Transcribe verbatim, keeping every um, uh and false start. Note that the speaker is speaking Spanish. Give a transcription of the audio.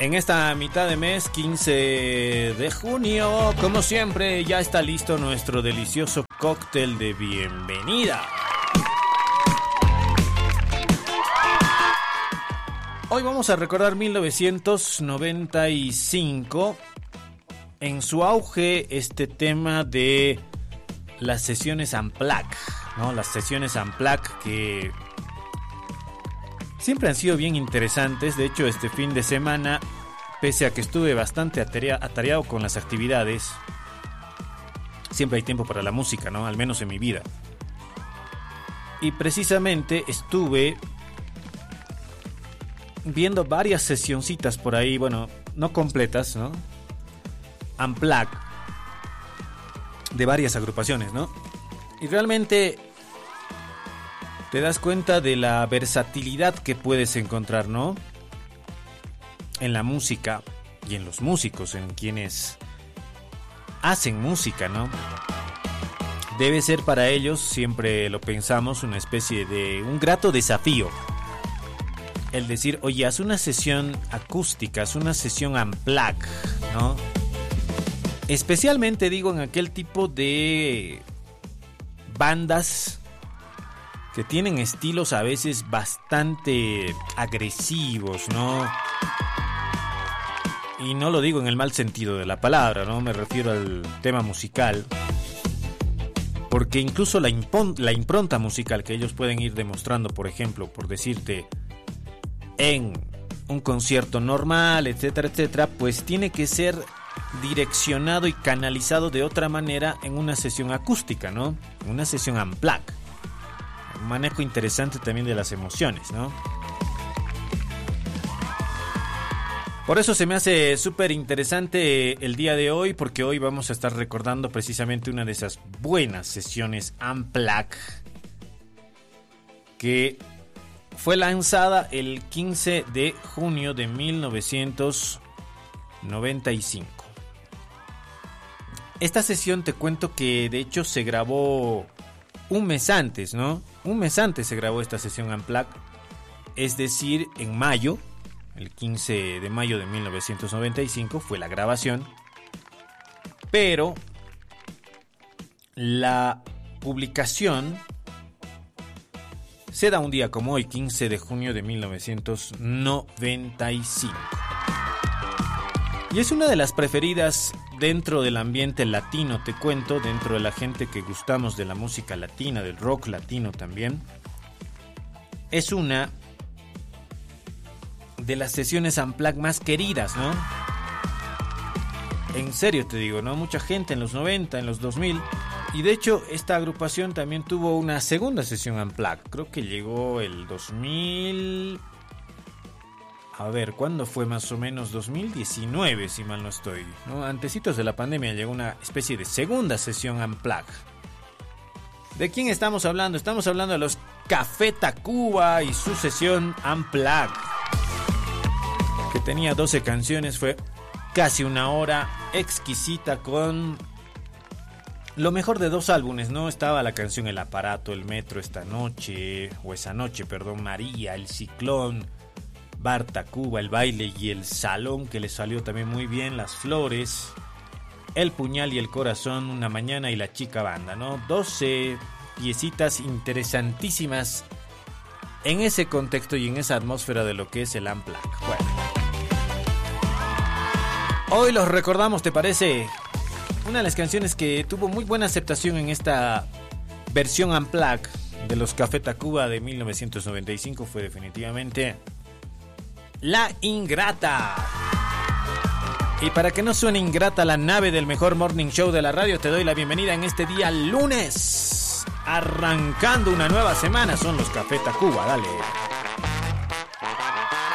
En esta mitad de mes, quince de junio, como siempre, ya está listo nuestro delicioso cóctel de bienvenida. Hoy vamos a recordar mil novecientos noventa y cinco, en su auge este tema de las sesiones Unplugged, ¿no? Las sesiones Unplugged que siempre han sido bien interesantes. De hecho, este fin de semana, pese a que estuve bastante atareado con las actividades, siempre hay tiempo para la música, ¿no? Al menos en mi vida. Y precisamente estuve viendo varias sesioncitas por ahí, bueno, no completas, ¿no? Unplugged, de varias agrupaciones, ¿no? Y realmente te das cuenta de la versatilidad que puedes encontrar, ¿no? En la música y en los músicos, en quienes hacen música, ¿no? Debe ser para ellos, siempre lo pensamos, una especie de un grato desafío. El decir, oye, haz una sesión acústica, haz una sesión unplugged, ¿no? Especialmente, digo, en aquel tipo de bandas que tienen estilos a veces bastante agresivos, ¿no? Y no lo digo en el mal sentido de la palabra, ¿no? Me refiero al tema musical. Porque incluso la, impon- la impronta musical que ellos pueden ir demostrando, por ejemplo, por decirte, en un concierto normal, etcétera, etcétera, pues tiene que ser direccionado y canalizado de otra manera en una sesión acústica, ¿no? Una sesión unplugged. Un manejo interesante también de las emociones, ¿no? Por eso se me hace súper interesante el día de hoy, porque hoy vamos a estar recordando precisamente una de esas buenas sesiones unplugged que fue lanzada el quince de junio de mil novecientos noventa y cinco. Esta sesión, te cuento que de hecho se grabó un mes antes, ¿no? Un mes antes se grabó esta sesión Unplugged, es decir, en mayo, el quince de mayo de mil novecientos noventa y cinco fue la grabación, pero la publicación se da un día como hoy, quince de junio de mil novecientos noventa y cinco. Y es una de las preferidas dentro del ambiente latino, te cuento, dentro de la gente que gustamos de la música latina, del rock latino también. Es una de las sesiones unplugged más queridas, ¿no? En serio te digo, ¿no? Mucha gente en los noventa, en los dos mil. Y de hecho, esta agrupación también tuvo una segunda sesión unplugged. Creo que llegó el dos mil... A ver, ¿cuándo fue más o menos? dos mil diecinueve, si mal no estoy, ¿no? Antecitos de la pandemia llegó una especie de segunda sesión unplugged. ¿De quién estamos hablando? Estamos hablando de los Café Tacuba y su sesión unplugged, que tenía doce canciones, fue casi una hora exquisita con lo mejor de dos álbumes, ¿no? Estaba la canción El Aparato, El Metro, Esta Noche, o Esa Noche, perdón, María, El Ciclón, Bar Tacuba, El Baile y El Salón, que le salió también muy bien, Las Flores, El Puñal y el Corazón, Una Mañana y La Chica Banda, ¿no? doce piecitas interesantísimas en ese contexto y en esa atmósfera de lo que es el Unplugged. Bueno, hoy los recordamos, ¿te parece? Una de las canciones que tuvo muy buena aceptación en esta versión Unplugged de los Café Tacuba de mil novecientos noventa y cinco fue definitivamente La Ingrata. Y para que no suene ingrata la nave del mejor morning show de la radio, te doy la bienvenida en este día lunes, arrancando una nueva semana. Son los Café Tacuba, dale.